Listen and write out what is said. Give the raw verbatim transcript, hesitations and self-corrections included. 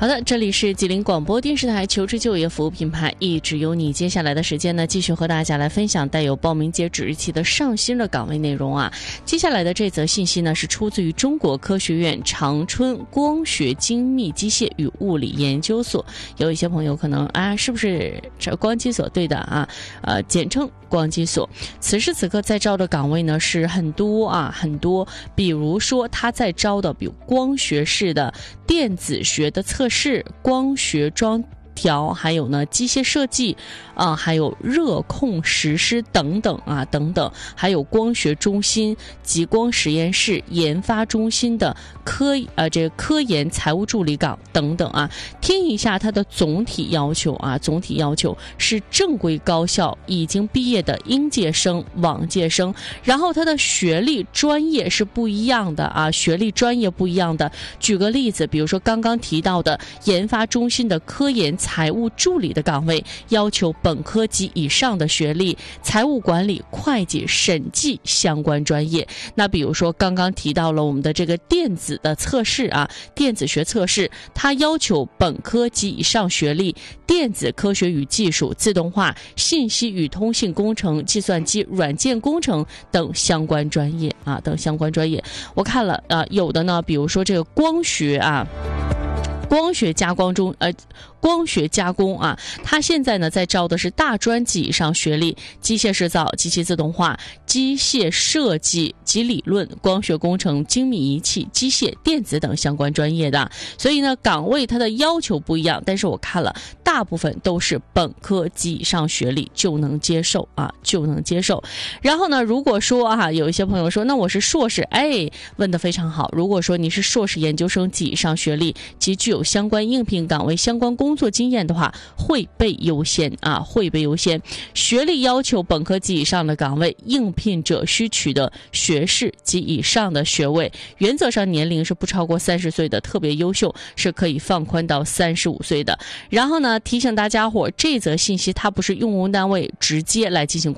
好的，这里是吉林广播电视台求职就业服务品牌一直有你。接下来的时间呢，继续和大家来分享带有报名截止日期的上新的岗位内容啊。接下来的这则信息呢，是出自于中国科学院长春光学精密机械与物理研究所。有一些朋友可能啊，是不是这光机所？对的啊，呃，简称光机所。此时此刻在招的岗位呢是很多啊，很多。比如说他在招的，比如光学式的电子学的测试、光学装调，还有呢机械设计啊、呃，还有热控实施等等啊等等，还有光学中心、极光实验室研发中心的科呃这个科研财务助理岗等等啊。听一下它的总体要求啊，总体要求是正规高校已经毕业的应届生、往届生，然后它的学历专业是不一样的啊，学历专业不一样的。举个例子，比如说刚刚提到的研发中心的科研财务助理的岗位，要求本科及以上的学历，财务管理、会计、审计相关专业。那比如说刚刚提到了我们的这个电子的测试啊，电子学测试，它要求本科及以上学历，电子科学与技术、自动化、信息与通信工程、计算机软件工程等相关专业啊，等相关专业。我看了啊，有的呢，比如说这个光学啊。光学加工中，呃，光学加工啊，它现在呢在招的是大专及以上学历，机械制造、机器自动化、机械设计及理论、光学工程、精密仪器、机械、电子等相关专业的。所以呢，岗位它的要求不一样，但是我看了，大部分都是本科及以上学历就能接受啊，就能接受。然后呢，如果说啊，有一些朋友说，那我是硕士，哎，问得非常好。如果说你是硕士研究生及以上学历及具有相关应聘岗位相关工作经验的话，会被优先啊，会被优先。学历要求本科及以上的岗位，应聘者需取得学士及以上的学位，原则上年龄是不超过三十岁的，特别优秀是可以放宽到三十五岁的。然后呢，提醒大家伙，这则信息它不是用工单位直接来进行